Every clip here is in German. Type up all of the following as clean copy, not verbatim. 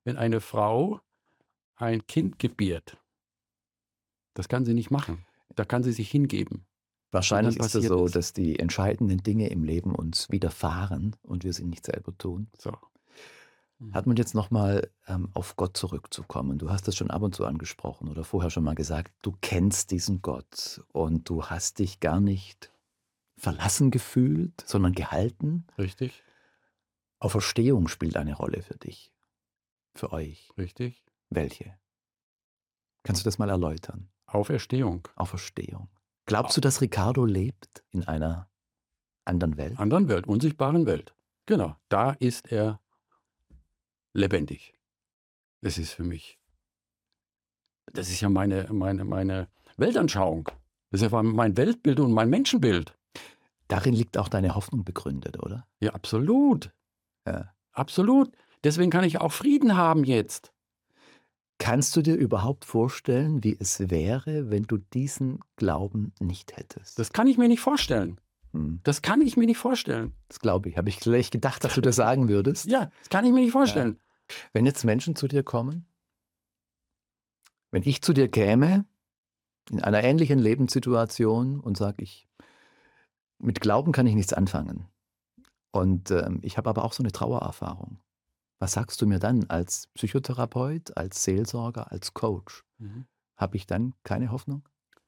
wenn eine Frau ein Kind gebiert. Das kann sie nicht machen. Da kann sie sich hingeben. Wahrscheinlich Und dann ist es passiert so, es. dass die entscheidenden Dinge im Leben uns widerfahren und wir sie nicht selber tun. So. Mhm. Hartmut, jetzt nochmal auf Gott zurückzukommen. Du hast das schon ab und zu angesprochen oder vorher schon mal gesagt, du kennst diesen Gott und du hast dich gar nicht verlassen gefühlt, sondern gehalten. Richtig, Auferstehung spielt eine Rolle für dich, für euch. richtig. Welche? Kannst du das mal erläutern? Auferstehung. Auferstehung. Glaubst du, dass Ricardo lebt in einer anderen Welt? Anderen Welt, unsichtbaren Welt. Genau, da ist er lebendig. Das ist für mich, das ist ja meine Weltanschauung. Das ist ja mein Weltbild und mein Menschenbild. Darin liegt auch deine Hoffnung begründet, oder? Ja, absolut. Ja. Absolut. Deswegen kann ich auch Frieden haben jetzt. Kannst du dir überhaupt vorstellen, wie es wäre, wenn du diesen Glauben nicht hättest? Das kann ich mir nicht vorstellen. Das kann ich mir nicht vorstellen. Das glaube ich. Habe ich gleich gedacht, dass du das sagen würdest. Ja, das kann ich mir nicht vorstellen. Wenn jetzt Menschen zu dir kommen, wenn ich zu dir käme, in einer ähnlichen Lebenssituation und sage, mit Glauben kann ich nichts anfangen. Und ich habe aber auch so eine Trauererfahrung. Was sagst du mir dann als Psychotherapeut, als Seelsorger, als Coach? Habe ich dann keine Hoffnung?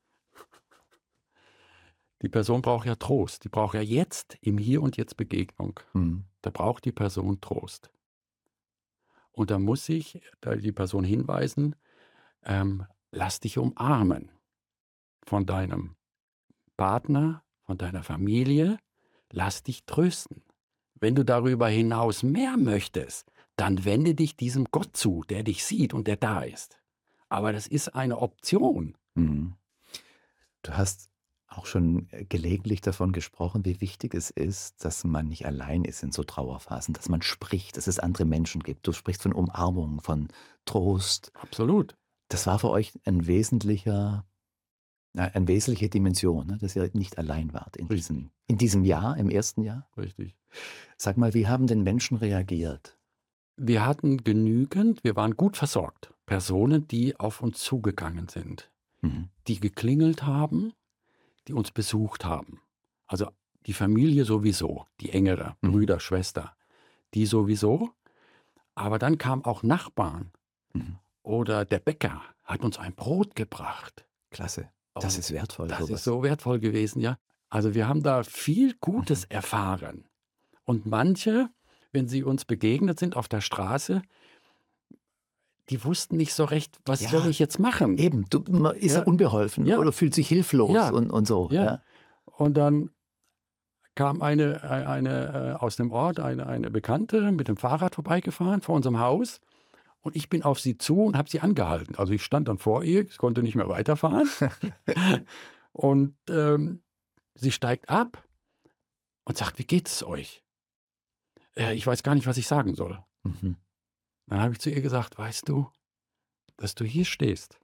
Die Person braucht ja Trost. Die braucht ja jetzt, im Hier und Jetzt Begegnung. Da braucht die Person Trost. Und da muss ich die Person hinweisen, lass dich umarmen von deinem Partner, von deiner Familie. Lass dich trösten. Wenn du darüber hinaus mehr möchtest, dann wende dich diesem Gott zu, der dich sieht und der da ist. Aber das ist eine Option. Du hast auch schon gelegentlich davon gesprochen, wie wichtig es ist, dass man nicht allein ist in so Trauerphasen, dass man spricht, dass es andere Menschen gibt. Du sprichst von Umarmung, von Trost. Absolut. Das war für euch eine wesentliche Dimension, ne? Dass ihr nicht allein wart in diesem Jahr, im ersten Jahr. Richtig. Sag mal, wie haben denn Menschen reagiert? Wir hatten genügend, wir waren gut versorgt. Personen, die auf uns zugegangen sind, die geklingelt haben, die uns besucht haben. Also die Familie sowieso, die engere, Brüder, Schwester, die sowieso. Aber dann kamen auch Nachbarn oder der Bäcker hat uns ein Brot gebracht. Klasse. Das ist wertvoll. Das sowas. ist so wertvoll gewesen, ja. Also wir haben da viel Gutes erfahren. Und manche, wenn sie uns begegnet sind auf der Straße, die wussten nicht so recht, was soll ich jetzt machen? Eben, man ist unbeholfen oder fühlt sich hilflos und so. Ja. Und dann kam eine aus dem Ort, eine Bekannte mit dem Fahrrad vorbeigefahren vor unserem Haus. Und ich bin auf sie zu und habe sie angehalten. Also ich stand dann vor ihr, ich konnte nicht mehr weiterfahren. Und sie steigt ab und sagt, wie geht's euch? Ich weiß gar nicht, was ich sagen soll. Dann habe ich zu ihr gesagt, weißt du, dass du hier stehst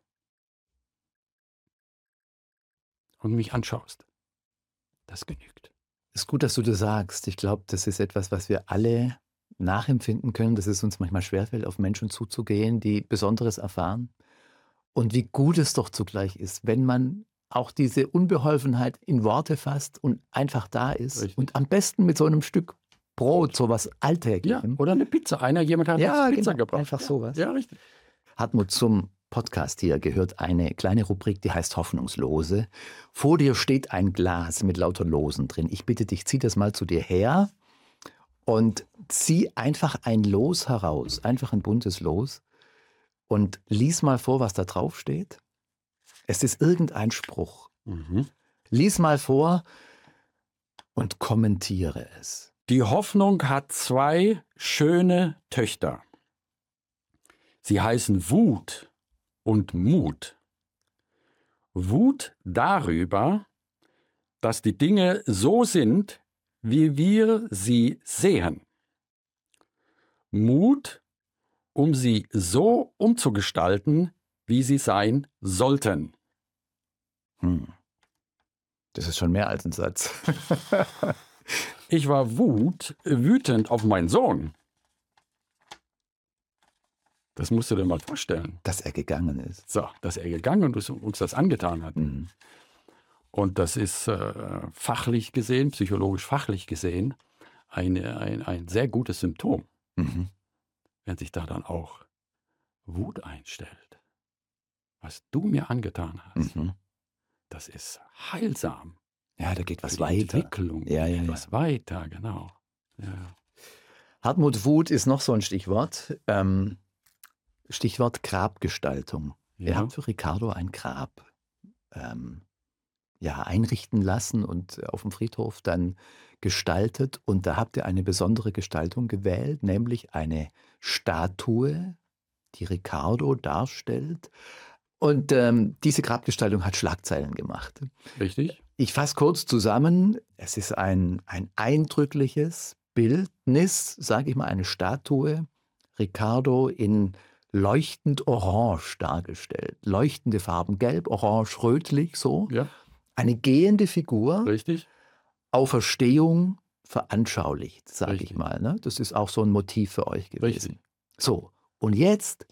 und mich anschaust, das genügt. Ist gut, dass du das sagst. Ich glaube, das ist etwas, was wir alle nachempfinden können, dass es uns manchmal schwerfällt, auf Menschen zuzugehen, die Besonderes erfahren. Und wie gut es doch zugleich ist, wenn man auch diese Unbeholfenheit in Worte fasst und einfach da ist. Richtig. Und am besten mit so einem Stück Brot, sowas Alltäglichem. Ja, oder eine Pizza. Jemand hat uns Pizza gebracht. Einfach sowas. Ja, richtig. Hartmut, zum Podcast hier gehört eine kleine Rubrik, die heißt Hoffnungslose. Vor dir steht ein Glas mit lauter Losen drin. Ich bitte dich, zieh das mal zu dir her und zieh einfach ein Los heraus, einfach ein buntes Los und lies mal vor, was da drauf steht. Es ist irgendein Spruch. Lies mal vor und kommentiere es. Die Hoffnung hat 2 schöne Töchter. Sie heißen Wut und Mut. Wut darüber, dass die Dinge so sind, wie wir sie sehen. Mut, um sie so umzugestalten, wie sie sein sollten. Das ist schon mehr als ein Satz. Ich war wütend auf meinen Sohn. Das musst du dir mal vorstellen. Dass er gegangen ist. So, dass er gegangen und uns das angetan hat. Mhm. Und das ist fachlich gesehen, psychologisch fachlich gesehen, ein sehr gutes Symptom, Mhm. wenn sich da dann auch Wut einstellt. Was du mir angetan hast, Mhm. das ist heilsam. Ja, da geht was Für die weiter. Entwicklung Ja, ja, geht ja. was weiter, genau. Ja. Hartmut, Wut ist noch so ein Stichwort. Stichwort Grabgestaltung. Ihr Ja. habt für Ricardo ein Grab einrichten lassen und auf dem Friedhof dann gestaltet. Und da habt ihr eine besondere Gestaltung gewählt, nämlich eine Statue, die Ricardo darstellt. Und diese Grabgestaltung hat Schlagzeilen gemacht. Richtig? Ich fasse kurz zusammen. Es ist ein eindrückliches Bildnis, sage ich mal, eine Statue. Ricardo in leuchtend orange dargestellt. Leuchtende Farben, gelb, orange, rötlich, so. Ja, Eine gehende Figur, richtig? Auferstehung veranschaulicht, sage ich Richtig. mal. Ne? Das ist auch so ein Motiv für euch gewesen. Richtig. So, und jetzt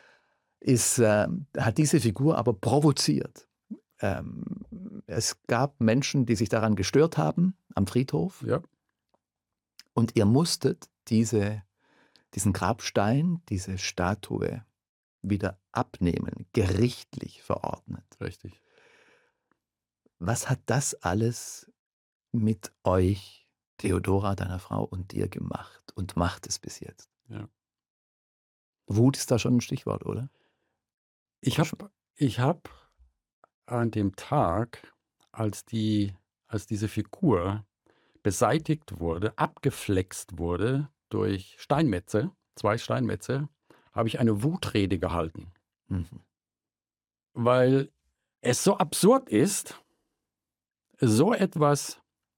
hat diese Figur aber provoziert. Es gab Menschen, die sich daran gestört haben, am Friedhof. Ja, Und ihr musstet diesen Grabstein, diese Statue wieder abnehmen, gerichtlich verordnet. richtig. Was hat das alles mit euch, Theodora, deiner Frau, und dir gemacht und macht es bis jetzt? Ja. Wut ist da schon ein Stichwort, oder? Ich hab an dem Tag, als diese Figur beseitigt wurde, abgeflext wurde durch Steinmetze, 2 Steinmetze, habe ich eine Wutrede gehalten. Mhm. Weil es so absurd ist, so etwas,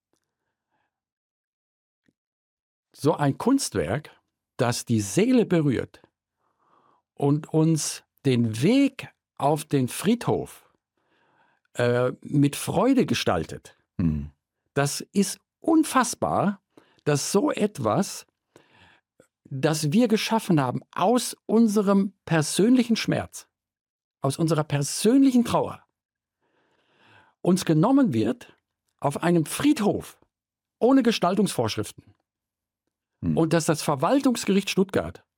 so ein Kunstwerk, das die Seele berührt und uns den Weg auf den Friedhof mit Freude gestaltet. Mhm. Das ist unfassbar, dass so etwas, das wir geschaffen haben aus unserem persönlichen Schmerz, aus unserer persönlichen Trauer, uns genommen wird auf einem Friedhof ohne Gestaltungsvorschriften. Mhm. Und dass das Verwaltungsgericht Stuttgart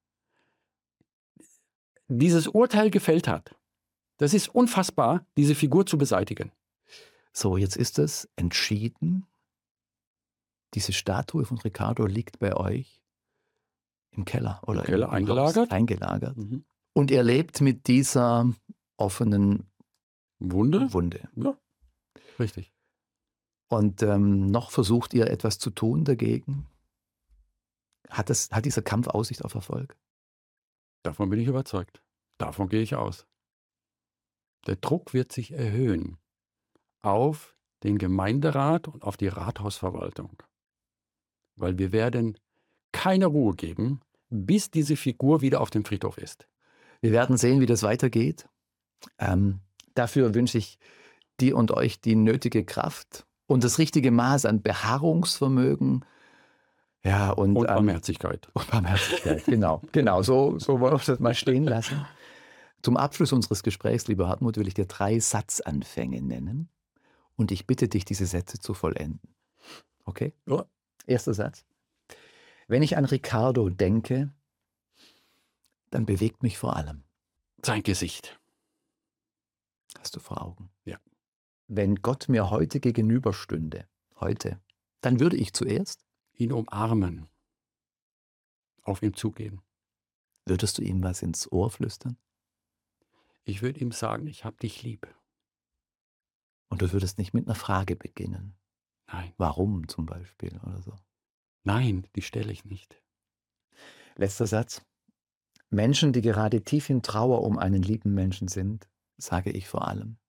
dieses Urteil gefällt hat. Das ist unfassbar, diese Figur zu beseitigen. So, jetzt ist es entschieden. Diese Statue von Ricardo liegt bei euch im Keller oder Im Keller Haus eingelagert. eingelagert. Mhm. Und ihr lebt mit dieser offenen Wunde? Wunde. Ja, richtig. Und noch versucht ihr etwas zu tun dagegen? Hat dieser Kampf Aussicht auf Erfolg? Davon bin ich überzeugt. Davon gehe ich aus. Der Druck wird sich erhöhen auf den Gemeinderat und auf die Rathausverwaltung. Weil wir werden keine Ruhe geben, bis diese Figur wieder auf dem Friedhof ist. Wir werden sehen, wie das weitergeht. Dafür wünsche ich dir und euch die nötige Kraft und das richtige Maß an Beharrungsvermögen. Ja, und Barmherzigkeit. Und Barmherzigkeit, genau. So wollen wir das mal stehen lassen. Zum Abschluss unseres Gesprächs, lieber Hartmut, will ich dir 3 Satzanfänge nennen und ich bitte dich, diese Sätze zu vollenden. Okay? Ja. Erster Satz. Wenn ich an Ricardo denke, dann bewegt mich vor allem. Sein Gesicht. Hast du vor Augen? Ja. Wenn Gott mir heute gegenüberstünde, dann würde ich zuerst. Ihn umarmen. Auf ihn zugehen. Würdest du ihm was ins Ohr flüstern? Ich würde ihm sagen, ich habe dich lieb. Und du würdest nicht mit einer Frage beginnen. Nein. Warum zum Beispiel oder so. Nein, die stelle ich nicht. Letzter Satz. Menschen, die gerade tief in Trauer um einen lieben Menschen sind, sage ich vor allem.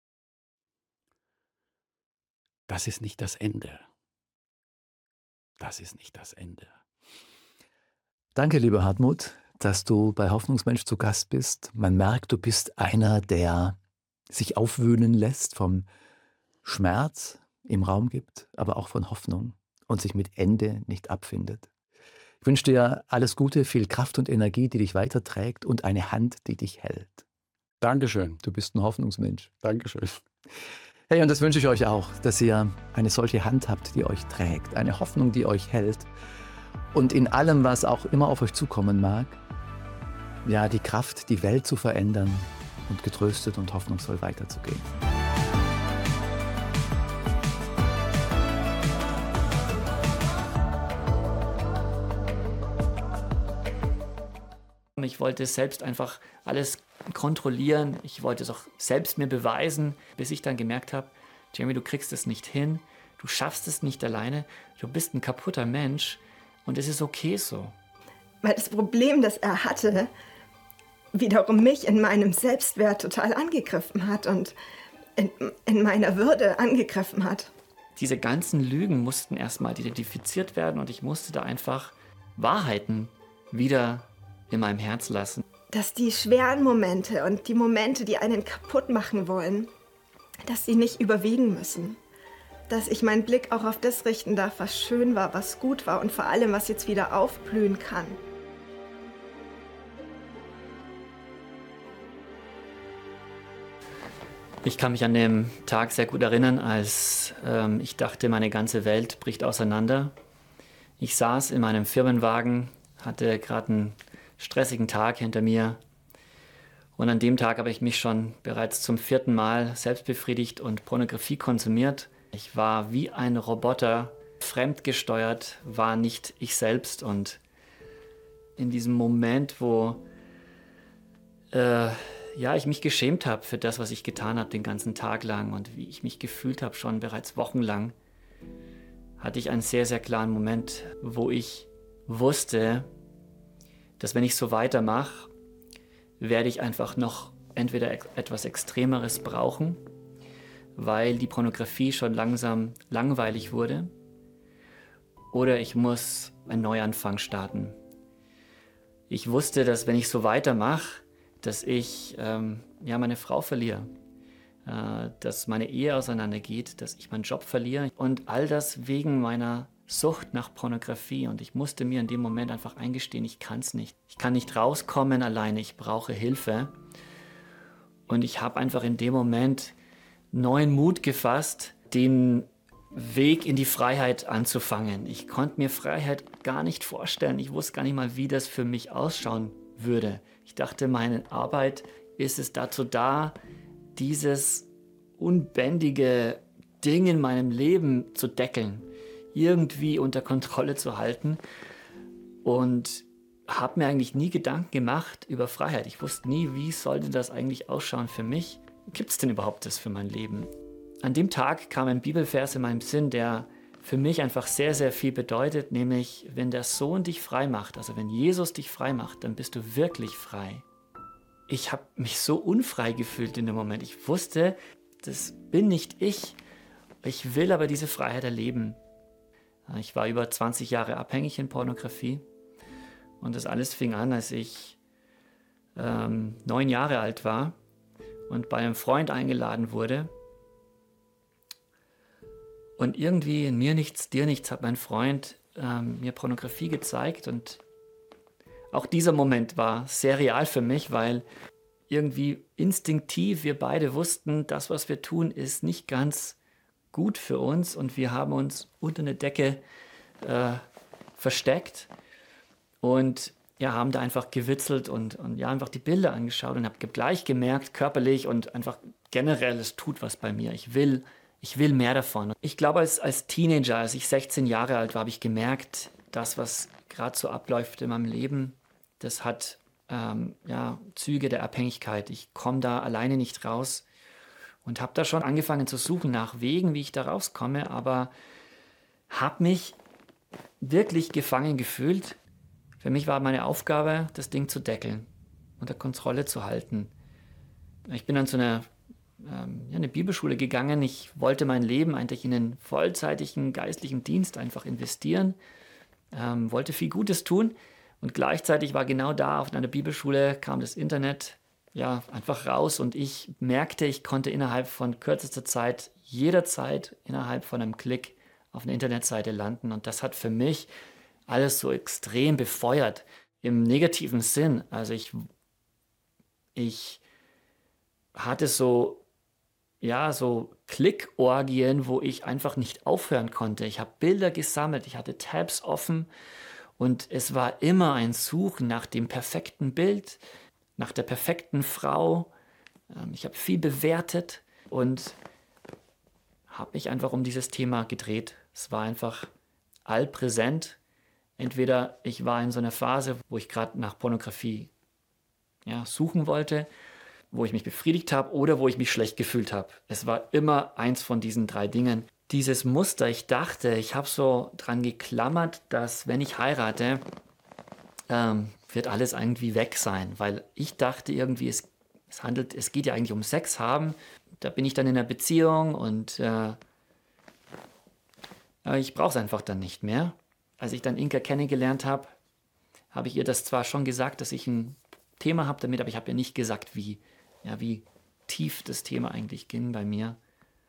Das ist nicht das Ende. Das ist nicht das Ende. Danke, lieber Hartmut, dass du bei Hoffnungsmensch zu Gast bist. Man merkt, du bist einer, der sich aufwühlen lässt vom Schmerz im Raum gibt, aber auch von Hoffnung und sich mit Ende nicht abfindet. Ich wünsche dir alles Gute, viel Kraft und Energie, die dich weiterträgt und eine Hand, die dich hält. Dankeschön. Du bist ein Hoffnungsmensch. Dankeschön. Hey, und das wünsche ich euch auch, dass ihr eine solche Hand habt, die euch trägt, eine Hoffnung, die euch hält und in allem, was auch immer auf euch zukommen mag, ja, die Kraft, die Welt zu verändern und getröstet und hoffnungsvoll weiterzugehen. Ich wollte selbst einfach alles kontrollieren. Ich wollte es auch selbst mir beweisen, bis ich dann gemerkt habe, Jeremy, du kriegst es nicht hin. Du schaffst es nicht alleine. Du bist ein kaputter Mensch und es ist okay so. Weil das Problem, das er hatte, wiederum mich in meinem Selbstwert total angegriffen hat und in meiner Würde angegriffen hat. Diese ganzen Lügen mussten erstmal identifiziert werden und ich musste da einfach Wahrheiten wieder in meinem Herz lassen. Dass die schweren Momente und die Momente, die einen kaputt machen wollen, dass sie nicht überwiegen müssen. Dass ich meinen Blick auch auf das richten darf, was schön war, was gut war und vor allem, was jetzt wieder aufblühen kann. Ich kann mich an den Tag sehr gut erinnern, als ich dachte, meine ganze Welt bricht auseinander. Ich saß in meinem Firmenwagen, hatte gerade einen stressigen Tag hinter mir. Und an dem Tag habe ich mich schon bereits zum 4. Mal selbst befriedigt und Pornografie konsumiert. Ich war wie ein Roboter, fremdgesteuert, war nicht ich selbst. Und in diesem Moment, wo ich mich geschämt habe für das, was ich getan habe den ganzen Tag lang und wie ich mich gefühlt habe, schon bereits wochenlang, hatte ich einen sehr, sehr klaren Moment, wo ich wusste, dass wenn ich so weitermache, werde ich einfach noch entweder etwas Extremeres brauchen, weil die Pornografie schon langsam langweilig wurde, oder ich muss einen Neuanfang starten. Ich wusste, dass wenn ich so weitermache, dass ich meine Frau verliere, dass meine Ehe auseinandergeht, dass ich meinen Job verliere und all das wegen meiner Sucht nach Pornografie. Und ich musste mir in dem Moment einfach eingestehen, ich kann es nicht. Ich kann nicht rauskommen alleine, ich brauche Hilfe. Und ich habe einfach in dem Moment neuen Mut gefasst, den Weg in die Freiheit anzufangen. Ich konnte mir Freiheit gar nicht vorstellen. Ich wusste gar nicht mal, wie das für mich ausschauen würde. Ich dachte, meine Arbeit ist es dazu da, dieses unbändige Ding in meinem Leben zu deckeln, irgendwie unter Kontrolle zu halten, und habe mir eigentlich nie Gedanken gemacht über Freiheit. Ich wusste nie, wie sollte das eigentlich ausschauen für mich? Gibt es denn überhaupt das für mein Leben? An dem Tag kam ein Bibelvers in meinem Sinn, der für mich einfach sehr, sehr viel bedeutet, nämlich, wenn der Sohn dich frei macht, also wenn Jesus dich frei macht, dann bist du wirklich frei. Ich habe mich so unfrei gefühlt in dem Moment. Ich wusste, das bin nicht ich. Ich will aber diese Freiheit erleben. Ich war über 20 Jahre abhängig in Pornografie und das alles fing an, als ich 9 Jahre alt war und bei einem Freund eingeladen wurde. Und irgendwie in Mir nichts, dir nichts hat mein Freund mir Pornografie gezeigt, und auch dieser Moment war sehr real für mich, weil irgendwie instinktiv wir beide wussten, das, was wir tun, ist nicht ganz gut für uns, und wir haben uns unter eine Decke versteckt und haben da einfach gewitzelt und einfach die Bilder angeschaut und habe gleich gemerkt, körperlich und einfach generell, es tut was bei mir. Ich will mehr davon. Ich glaube, als Teenager, als ich 16 Jahre alt war, habe ich gemerkt, das, was gerade so abläuft in meinem Leben, das hat Züge der Abhängigkeit. Ich komme da alleine nicht raus und habe da schon angefangen zu suchen nach Wegen, wie ich da rauskomme, aber habe mich wirklich gefangen gefühlt. Für mich war meine Aufgabe, das Ding zu deckeln, unter Kontrolle zu halten. Ich bin dann zu eine Bibelschule gegangen. Ich wollte mein Leben eigentlich in einen vollzeitigen geistlichen Dienst einfach investieren, wollte viel Gutes tun, und gleichzeitig war genau da auf einer Bibelschule, kam das Internet einfach raus, und ich merkte, ich konnte innerhalb von kürzester Zeit, jederzeit innerhalb von einem Klick auf einer Internetseite landen, und das hat für mich alles so extrem befeuert, im negativen Sinn. Also ich hatte so Klickorgien, wo ich einfach nicht aufhören konnte. Ich habe Bilder gesammelt, ich hatte Tabs offen und es war immer ein Suchen nach dem perfekten Bild, nach der perfekten Frau. Ich habe viel bewertet und habe mich einfach um dieses Thema gedreht. Es war einfach allpräsent. Entweder ich war in so einer Phase, wo ich gerade nach Pornografie suchen wollte, wo ich mich befriedigt habe oder wo ich mich schlecht gefühlt habe. Es war immer eins von diesen 3 Dingen. Dieses Muster, ich dachte, ich habe so dran geklammert, dass wenn ich heirate, wird alles irgendwie weg sein, weil ich dachte irgendwie, es geht ja eigentlich um Sex haben. Da bin ich dann in einer Beziehung und ich brauche es einfach dann nicht mehr. Als ich dann Inka kennengelernt habe, habe ich ihr das zwar schon gesagt, dass ich ein Thema habe damit, aber ich habe ihr nicht gesagt, wie tief das Thema eigentlich ging bei mir.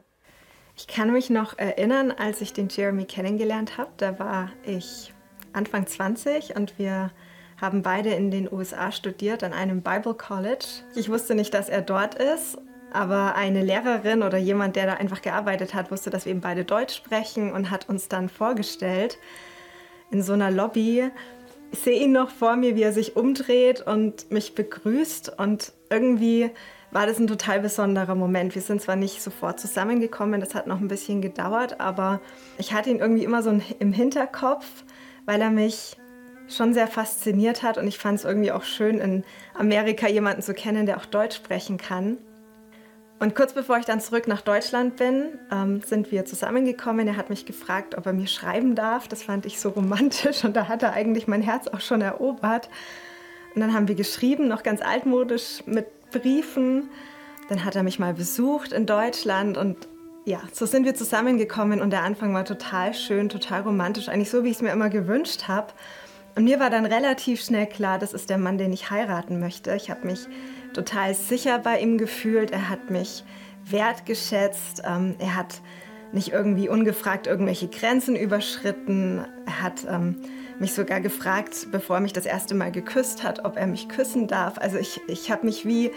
Ich kann mich noch erinnern, als ich den Jeremy kennengelernt habe, da war ich Anfang 20 und wir haben beide in den USA studiert an einem Bible College. Ich wusste nicht, dass er dort ist, aber eine Lehrerin oder jemand, der da einfach gearbeitet hat, wusste, dass wir eben beide Deutsch sprechen und hat uns dann vorgestellt in so einer Lobby. Ich sehe ihn noch vor mir, wie er sich umdreht und mich begrüßt und irgendwie war das ein total besonderer Moment. Wir sind zwar nicht sofort zusammengekommen, das hat noch ein bisschen gedauert, aber ich hatte ihn irgendwie immer so im Hinterkopf, weil er mich schon sehr fasziniert hat und ich fand es irgendwie auch schön, in Amerika jemanden zu kennen, der auch Deutsch sprechen kann. Und kurz bevor ich dann zurück nach Deutschland bin, sind wir zusammengekommen. Er hat mich gefragt, ob er mir schreiben darf. Das fand ich so romantisch und da hat er eigentlich mein Herz auch schon erobert. Und dann haben wir geschrieben, noch ganz altmodisch mit Briefen. Dann hat er mich mal besucht in Deutschland und ja, so sind wir zusammengekommen und der Anfang war total schön, total romantisch, eigentlich so, wie ich es mir immer gewünscht habe. Und mir war dann relativ schnell klar, das ist der Mann, den ich heiraten möchte. Ich habe mich total sicher bei ihm gefühlt, er hat mich wertgeschätzt, er hat nicht irgendwie ungefragt irgendwelche Grenzen überschritten, er hat mich sogar gefragt, bevor er mich das erste Mal geküsst hat, ob er mich küssen darf. Also ich habe mich wie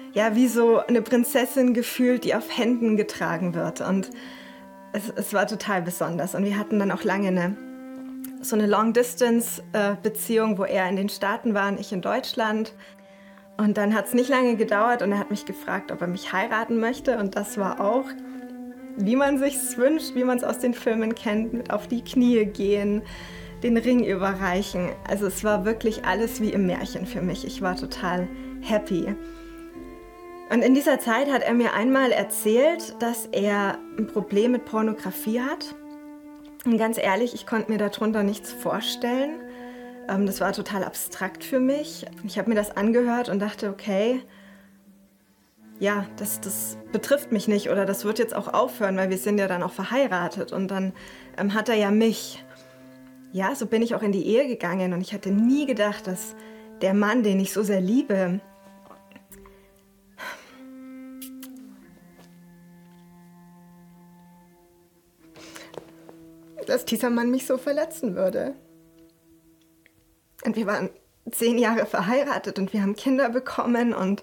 so eine Prinzessin gefühlt, die auf Händen getragen wird und es war total besonders und wir hatten dann auch lange so eine Long-Distance-Beziehung, wo er in den Staaten war und ich in Deutschland. Und dann hat es nicht lange gedauert und er hat mich gefragt, ob er mich heiraten möchte. Und das war auch, wie man sich's wünscht, wie man es aus den Filmen kennt, mit auf die Knie gehen, den Ring überreichen. Also es war wirklich alles wie im Märchen für mich. Ich war total happy. Und in dieser Zeit hat er mir einmal erzählt, dass er ein Problem mit Pornografie hat. Und ganz ehrlich, ich konnte mir darunter nichts vorstellen. Das war total abstrakt für mich. Ich habe mir das angehört und dachte, okay, ja, das betrifft mich nicht oder das wird jetzt auch aufhören, weil wir sind ja dann auch verheiratet. Und dann hat er ja mich. Ja, so bin ich auch in die Ehe gegangen und ich hatte nie gedacht, dass der Mann, den ich so sehr liebe, dass dieser Mann mich so verletzen würde. Und wir waren 10 Jahre verheiratet und wir haben Kinder bekommen und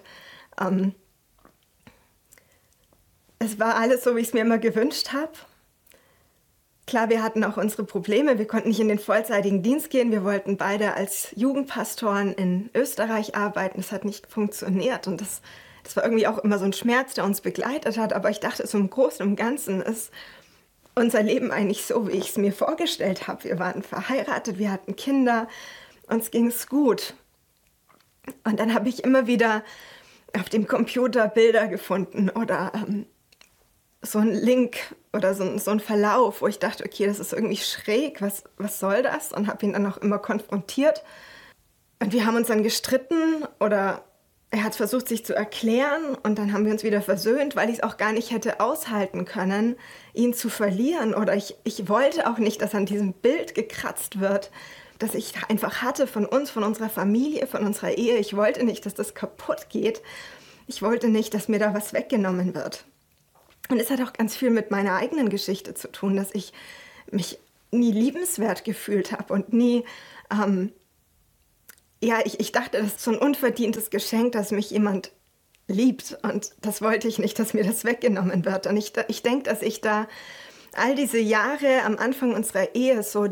es war alles so, wie ich es mir immer gewünscht habe. Klar, wir hatten auch unsere Probleme. Wir konnten nicht in den vollzeitigen Dienst gehen. Wir wollten beide als Jugendpastoren in Österreich arbeiten. Das hat nicht funktioniert und das war irgendwie auch immer so ein Schmerz, der uns begleitet hat. Aber ich dachte, so im Großen und Ganzen ist unser Leben eigentlich so, wie ich es mir vorgestellt habe. Wir waren verheiratet, wir hatten Kinder, uns ging es gut. Und dann habe ich immer wieder auf dem Computer Bilder gefunden oder so ein Link oder so ein Verlauf, wo ich dachte, okay, das ist irgendwie schräg, was soll das? Und habe ihn dann auch immer konfrontiert. Und wir haben uns dann gestritten oder er hat versucht, sich zu erklären und dann haben wir uns wieder versöhnt, weil ich es auch gar nicht hätte aushalten können, ihn zu verlieren. Oder ich wollte auch nicht, dass an diesem Bild gekratzt wird, das ich einfach hatte von uns, von unserer Familie, von unserer Ehe. Ich wollte nicht, dass das kaputt geht. Ich wollte nicht, dass mir da was weggenommen wird. Und es hat auch ganz viel mit meiner eigenen Geschichte zu tun, dass ich mich nie liebenswert gefühlt habe und nie, ich dachte, das ist so ein unverdientes Geschenk, dass mich jemand liebt. Und das wollte ich nicht, dass mir das weggenommen wird. Und ich denke, dass ich da all diese Jahre am Anfang unserer Ehe so